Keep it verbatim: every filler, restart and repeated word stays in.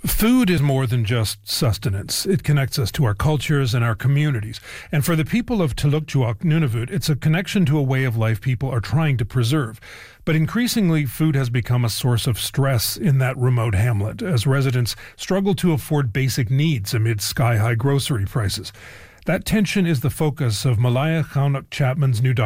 Food is more than just sustenance. It connects us to our cultures and our communities. And for the people of Tilukjuaq, Nunavut, it's a connection to a way of life people are trying to preserve. But increasingly, food has become a source of stress in that remote hamlet as residents struggle to afford basic needs amid sky-high grocery prices. That tension is the focus of Malaya Chaunuck Chapman's new documentary.